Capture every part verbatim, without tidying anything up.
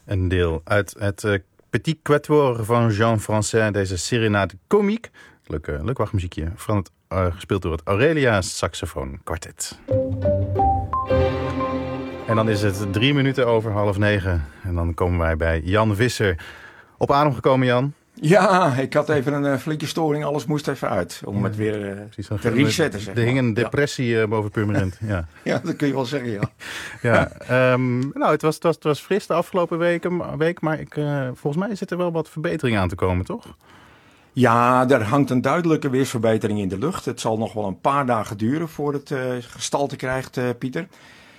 Een deel uit het uh, Petit Quatuor van Jean Français, deze serenade comique. Leuk, uh, leuk wachtmuziekje, van het, uh, gespeeld door het Aurelia Saxofoon Quartet. En dan is het drie minuten over half negen. En dan komen wij bij Jan Visser. Op adem gekomen, Jan? Ja, ik had even een uh, flinke storing. Alles moest even uit. Om ja, het weer uh, precies, te resetten, zeg maar. Er hing een depressie ja. uh, boven Purmerend. Ja. Ja, dat kun je wel zeggen, ja. ja um, nou, het was, het, was, het was fris de afgelopen weken, week. Maar ik, uh, volgens mij zit er wel wat verbetering aan te komen, toch? Ja, er hangt een duidelijke weersverbetering in de lucht. Het zal nog wel een paar dagen duren voor het uh, gestalte krijgt, uh, Pieter.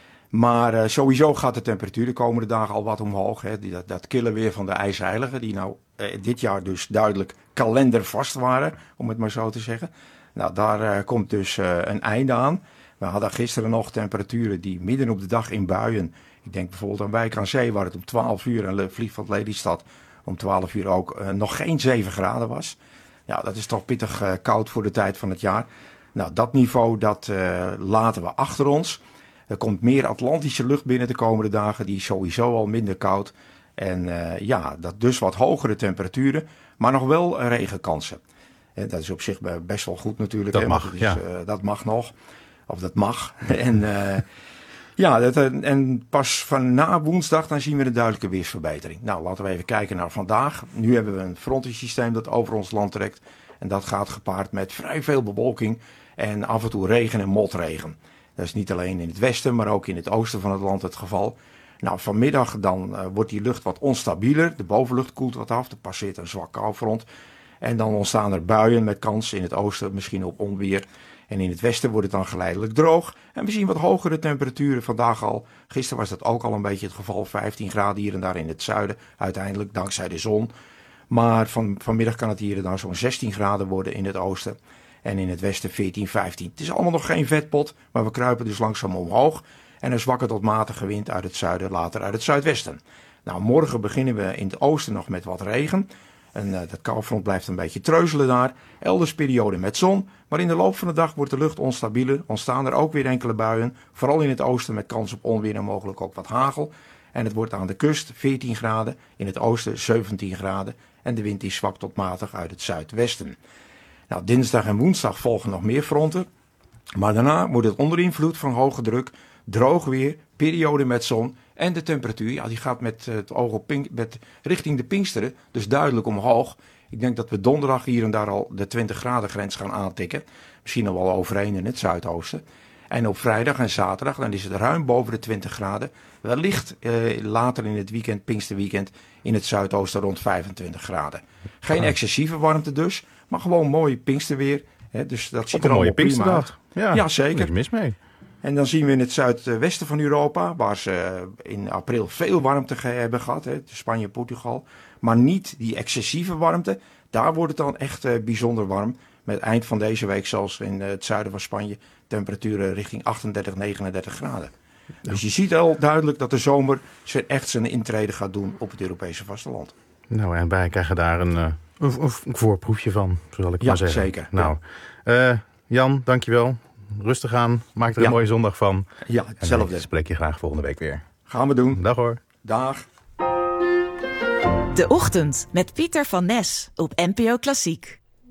Maar uh, sowieso gaat de temperatuur de komende dagen al wat omhoog. Hè. Die, dat, dat kille weer van de ijsheiligen, die nou uh, dit jaar dus duidelijk kalendervast waren, om het maar zo te zeggen. Nou, daar uh, komt dus uh, een einde aan. We hadden gisteren nog temperaturen die midden op de dag in buien. Ik denk bijvoorbeeld aan Wijk aan Zee, waar het om twaalf uur en Vliegveld Lelystad om twaalf uur ook uh, nog geen zeven graden was. Ja, dat is toch pittig uh, koud voor de tijd van het jaar. Nou, dat niveau, dat uh, laten we achter ons. Er komt meer Atlantische lucht binnen de komende dagen. Die is sowieso al minder koud. En uh, ja, dat dus wat hogere temperaturen. Maar nog wel regenkansen. En dat is op zich best wel goed natuurlijk. Dat hè, mag, dus, ja. Uh, dat mag nog. Of dat mag. en uh, ja, dat, en pas van na woensdag dan zien we een duidelijke weersverbetering. Nou, laten we even kijken naar vandaag. Nu hebben we een frontensysteem dat over ons land trekt. En dat gaat gepaard met vrij veel bewolking. En af en toe regen en motregen. Dat is niet alleen in het westen, maar ook in het oosten van het land het geval. Nou, vanmiddag dan uh, wordt die lucht wat onstabieler. De bovenlucht koelt wat af, er passeert een zwak koufront. En dan ontstaan er buien met kans in het oosten misschien op onweer. En in het westen wordt het dan geleidelijk droog. En we zien wat hogere temperaturen vandaag al. Gisteren was dat ook al een beetje het geval. vijftien graden hier en daar in het zuiden. Uiteindelijk dankzij de zon. Maar van, vanmiddag kan het hier en daar zo'n zestien graden worden in het oosten. En in het westen veertien, vijftien. Het is allemaal nog geen vetpot, maar we kruipen dus langzaam omhoog. En een zwakke tot matige wind uit het zuiden, later uit het zuidwesten. Nou, morgen beginnen we in het oosten nog met wat regen. En uh, dat koufront blijft een beetje treuzelen daar. Elders periode met zon. Maar in de loop van de dag wordt de lucht onstabieler. Ontstaan er ook weer enkele buien. Vooral in het oosten met kans op onweer en mogelijk ook wat hagel. En het wordt aan de kust veertien graden. In het oosten zeventien graden. En de wind is zwak tot matig uit het zuidwesten. Nou, dinsdag en woensdag volgen nog meer fronten. Maar daarna wordt het onder invloed van hoge druk, droog weer, periode met zon. En de temperatuur, ja, die gaat met het oog op pink, met, richting de Pinksteren, dus duidelijk omhoog. Ik denk dat we donderdag hier en daar al de twintig graden grens gaan aantikken. Misschien al wel overheen in het zuidoosten. En op vrijdag en zaterdag, dan is het ruim boven de twintig graden. Wellicht eh, later in het weekend, Pinksterweekend, in het zuidoosten rond vijfentwintig graden. Geen excessieve warmte dus, maar gewoon mooi Pinksterweer. Hè, dus dat ziet er allemaal prima uit. Ja, ja, zeker. Niks mis mee. En dan zien we in het zuidwesten van Europa, waar ze in april veel warmte hebben gehad, hè, Spanje, Portugal. Maar niet die excessieve warmte. Daar wordt het dan echt uh, bijzonder warm. Met eind van deze week zelfs in uh, het zuiden van Spanje temperaturen richting achtendertig, negenendertig graden. Ja. Dus je ziet al duidelijk dat de zomer echt zijn intrede gaat doen op het Europese vasteland. Nou, en wij krijgen daar een, uh, een, een voorproefje van, zo zal ik ja, maar zeggen. Zeker. Nou, uh, Jan, dankjewel. Rustig aan. Maak er ja. een mooie zondag van. Ja, hetzelfde. En spreek je graag volgende week weer. Gaan we doen. Dag hoor. Dag. De Ochtend met Pieter van Nes op N P O Klassiek.